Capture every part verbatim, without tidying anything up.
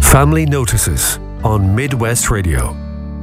Family Notices on Midwest Radio.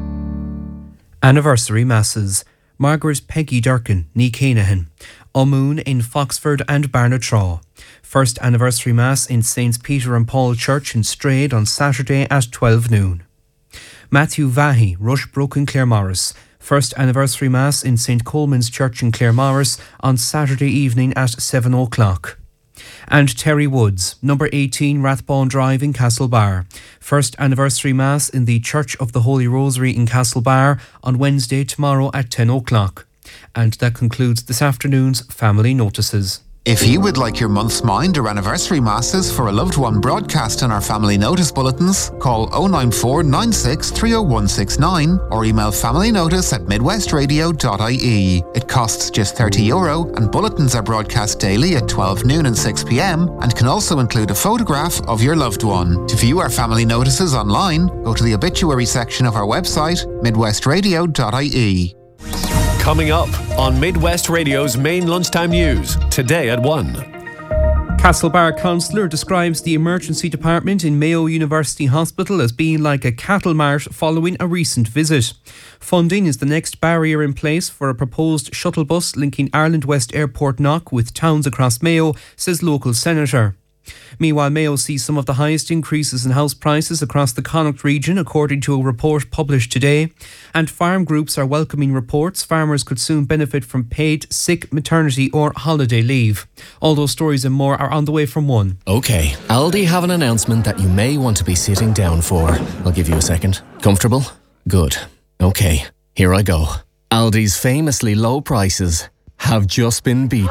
Anniversary Masses. Margaret Peggy Durkin, ní Céanahan. Omoon in Foxford and Barnatraw. First Anniversary Mass in Saints Peter and Paul Church in Strayed on Saturday at twelve noon. Matthew Vahy, Rushbrook in Claremorris. First Anniversary Mass in Saint Coleman's Church in Claremorris on Saturday evening at seven o'clock. And Terry Woods, number eighteen Rathbone Drive in Castlebar. First Anniversary Mass in the Church of the Holy Rosary in Castlebar on Wednesday tomorrow at ten o'clock. And that concludes this afternoon's Family Notices. If you would like your month's mind or anniversary masses for a loved one broadcast in our family notice bulletins, call oh nine four nine six three oh one six nine or email familynotice at midwestradio dot I E. It costs just thirty euro and bulletins are broadcast daily at twelve noon and six p.m. and can also include a photograph of your loved one. To view our family notices online, go to the obituary section of our website, midwestradio dot I E. Coming up on Midwest Radio's main lunchtime news, today at one. Castlebar councillor describes the emergency department in Mayo University Hospital as being like a cattle mart following a recent visit. Funding is the next barrier in place for a proposed shuttle bus linking Ireland West Airport Knock with towns across Mayo, says local senator. Meanwhile, Mayo sees some of the highest increases in house prices across the Connacht region, according to a report published today. And farm groups are welcoming reports farmers could soon benefit from paid sick, maternity or holiday leave. All those stories and more are on the way from one. OK, Aldi have an announcement that you may want to be sitting down for. I'll give you a second. Comfortable? Good. OK, here I go. Aldi's famously low prices have just been beaten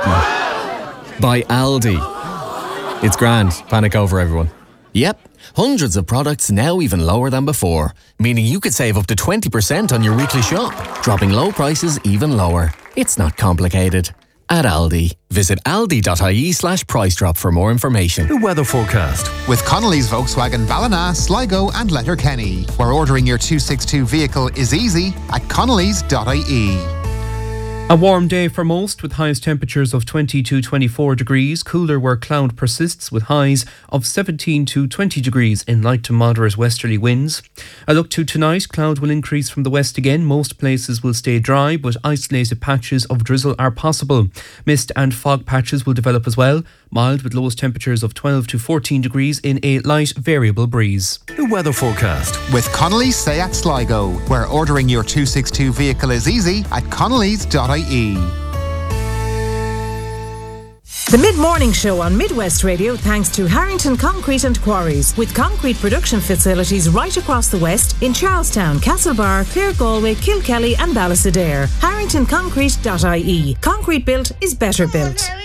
by Aldi. It's grand. Panic over, everyone. Yep, hundreds of products now even lower than before, meaning you could save up to twenty percent on your weekly shop, dropping low prices even lower. It's not complicated. At Aldi, visit aldi.ie slash price drop for more information. The weather forecast. With Connolly's Volkswagen Ballina, Sligo and Letterkenny, where ordering your two sixty-two vehicle is easy at connellys dot I E. A warm day for most, with highest temperatures of twenty to twenty-four degrees. Cooler where cloud persists, with highs of seventeen to twenty degrees in light to moderate westerly winds. A look to tonight, cloud will increase from the west again. Most places will stay dry, but isolated patches of drizzle are possible. Mist and fog patches will develop as well. Mild with lowest temperatures of twelve to fourteen degrees in a light variable breeze. The weather forecast. With Connolly's Seat Sligo, where ordering your two sixty-two vehicle is easy at connellys dot I E. The Mid-Morning Show on Midwest Radio thanks to Harrington Concrete and Quarries, with concrete production facilities right across the west in Charlestown, Castlebar, Clare Galway, Kilkelly and Ballysadare. harrington concrete dot I E. Concrete built is better built.